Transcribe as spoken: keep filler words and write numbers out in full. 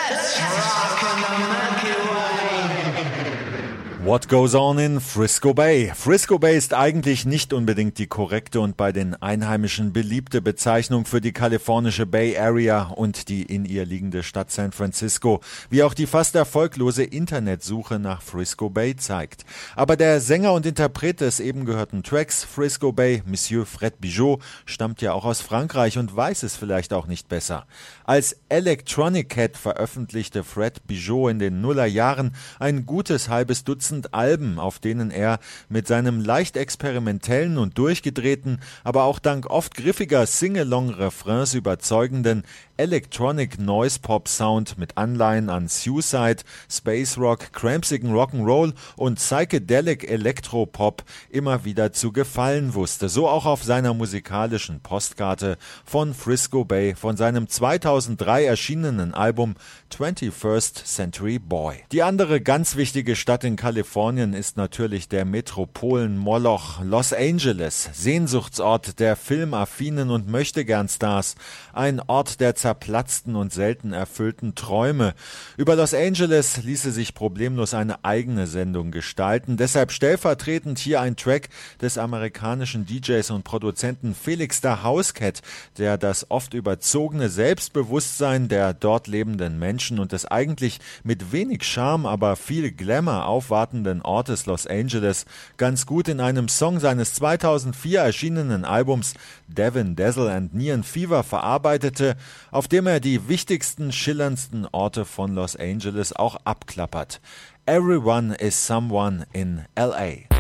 What Goes On in Frisco Bay? Frisco Bay ist eigentlich nicht unbedingt die korrekte und bei den Einheimischen beliebte Bezeichnung für die kalifornische Bay Area und die in ihr liegende Stadt San Francisco, wie auch die fast erfolglose Internetsuche nach Frisco Bay zeigt. Aber der Sänger und Interpret des eben gehörten Tracks, Frisco Bay, Monsieur Fred Bijot, stammt ja auch aus Frankreich und weiß es vielleicht auch nicht besser. Als Electronic Cat veröffentlichte Fred Bijot in den Nullerjahren ein gutes halbes Dutzend Alben, auf denen er mit seinem leicht experimentellen und durchgedrehten, aber auch dank oft griffiger Sing-along-Refrains überzeugenden Electronic Noise Pop Sound mit Anleihen an Suicide, Space Rock, krampsigen Rock'n'Roll und Psychedelic Elektropop immer wieder zu gefallen wusste. So auch auf seiner musikalischen Postkarte von Frisco Bay von seinem zweitausenddrei erschienenen Album twenty-first Century Boy. Die andere ganz wichtige Stadt in Kalifornien ist natürlich der Metropolen-Moloch Los Angeles, Sehnsuchtsort der filmaffinen und Möchtegern-Stars, ein Ort der zerplatzten und selten erfüllten Träume. Über Los Angeles ließe sich problemlos eine eigene Sendung gestalten, deshalb stellvertretend hier ein Track des amerikanischen D Js und Produzenten Felix da Housecat, der das oft überzogene Selbstbewusstsein der dort lebenden Menschen und des eigentlich mit wenig Charme, aber viel Glamour aufwartenden Ortes Los Angeles ganz gut in einem Song seines zweitausendvier erschienenen Albums Devin Dazzle and Neon Fever verarbeitete, auf dem er die wichtigsten, schillerndsten Orte von Los Angeles auch abklappert. Everyone is someone in L A.